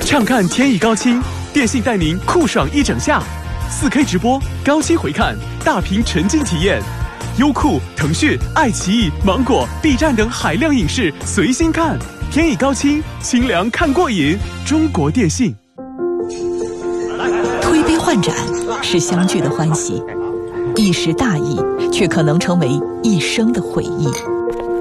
畅看天意高清，电信带您酷爽一整夏，4K 直播，高清回看，大屏沉浸体验，优酷、腾讯、爱奇艺、芒果、B 站等海量影视随心看，天意高清，清凉看过瘾。中国电信。 推杯换盏是相聚的欢喜，一时大意却可能成为一生的回忆。